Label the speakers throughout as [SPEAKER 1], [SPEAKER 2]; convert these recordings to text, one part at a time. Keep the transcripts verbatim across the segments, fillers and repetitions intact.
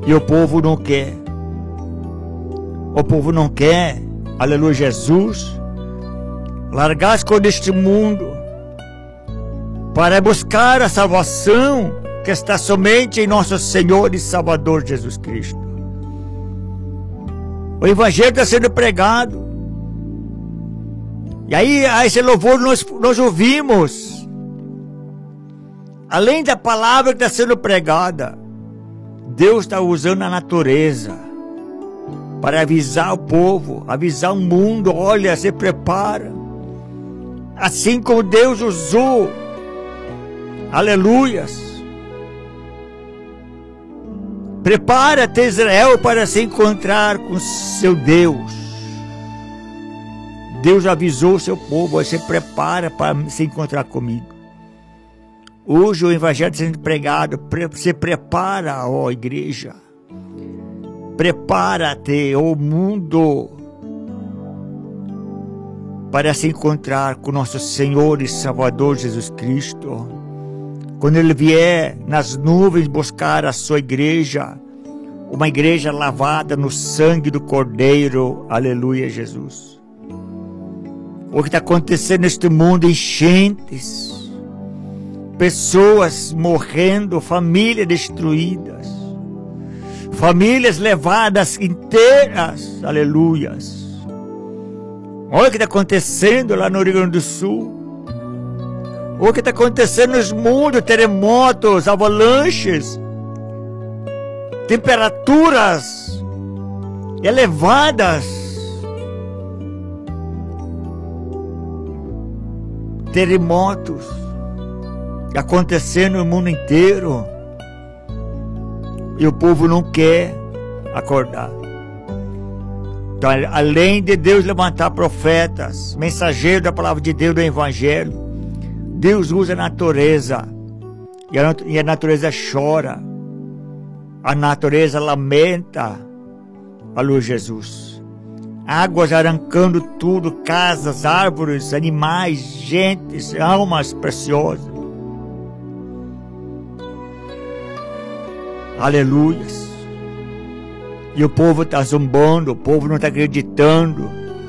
[SPEAKER 1] E o povo não quer. O povo não quer, aleluia, Jesus, largar as coisas deste mundo para buscar a salvação que está somente em nosso Senhor e Salvador Jesus Cristo. O Evangelho está sendo pregado. E aí, a esse louvor nós, nós ouvimos, além da palavra que está sendo pregada, Deus está usando a natureza para avisar o povo, avisar o mundo: olha, se prepara. Assim como Deus usou, aleluias, prepara-te, Israel, para se encontrar com seu Deus. Deus avisou o seu povo: se prepara para se encontrar comigo. Hoje o Evangelho está sendo pregado. Se prepara, ó igreja. Prepara-te, ó mundo, para se encontrar com nosso Senhor e Salvador Jesus Cristo. Quando Ele vier nas nuvens buscar a sua igreja, uma igreja lavada no sangue do Cordeiro, aleluia, Jesus. O que está acontecendo neste mundo? Enchentes, pessoas morrendo, famílias destruídas, famílias levadas inteiras, aleluias. Olha o que está acontecendo lá no Rio Grande do Sul. O que está acontecendo nos mundos, terremotos, avalanches, temperaturas elevadas, terremotos acontecendo no mundo inteiro. E o povo não quer acordar. Então, além de Deus levantar profetas, mensageiros da palavra de Deus, do Evangelho, Deus usa a natureza. E a, e a natureza chora. A natureza lamenta. Alô, Jesus. Águas arrancando tudo, casas, árvores, animais, gentes, almas preciosas. Aleluias. E o povo está zombando, o povo não está acreditando.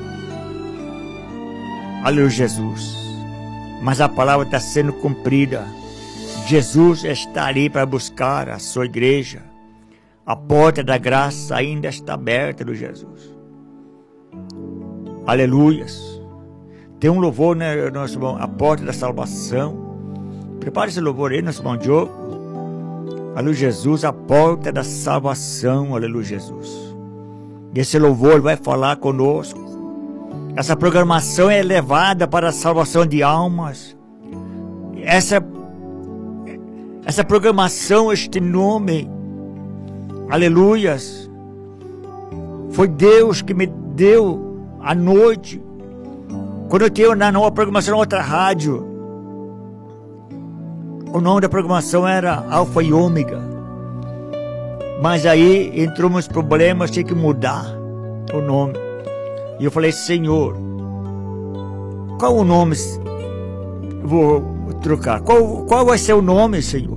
[SPEAKER 1] Aleluia, Jesus. Mas a palavra está sendo cumprida. Jesus está ali para buscar a sua igreja. A porta da graça ainda está aberta, do Jesus. Aleluias. Tem um louvor, né, nosso irmão, a porta da salvação. Prepare esse louvor aí, nosso irmão Diogo. Aleluia, Jesus, a porta da salvação, aleluia, Jesus. E esse louvor vai falar conosco. Essa programação é levada para a salvação de almas. Essa, essa programação, este nome, aleluias, foi Deus que me deu à noite, quando eu tinha na nova programação, outra rádio. O nome da programação era Alfa e Ômega. Mas aí entrou uns problemas, tinha que mudar o nome. E eu falei: Senhor, qual o nome? Vou trocar. Qual, qual vai ser o nome, Senhor?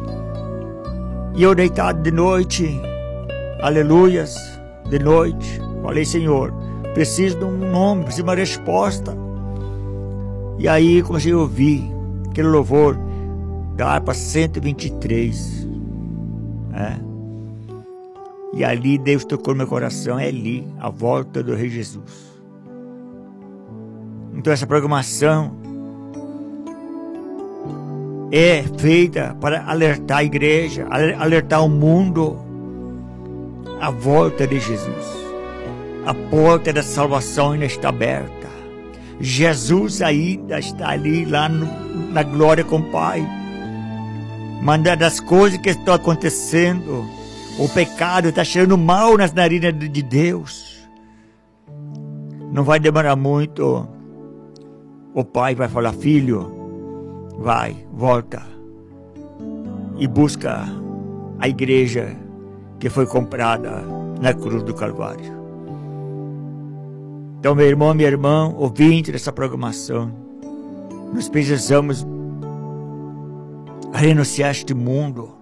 [SPEAKER 1] E eu deitado de noite, aleluias, de noite, falei: Senhor, preciso de um nome, preciso de uma resposta. E aí comecei a ouvir aquele louvor da harpa cento e vinte e três, é. E ali Deus tocou no meu coração. É ali, a volta do Rei Jesus. Então essa programação é feita para alertar a igreja, alertar o mundo, a volta de Jesus. A porta da salvação ainda está aberta. Jesus ainda está ali, lá no, na glória com o Pai. Mandar das coisas que estão acontecendo, o pecado está cheirando mal nas narinas de Deus. Não vai demorar muito. O Pai vai falar: filho, vai, volta e busca a igreja que foi comprada na cruz do Calvário. Então, meu irmão, minha irmã, ouvinte dessa programação, nós precisamos renunciar a este mundo.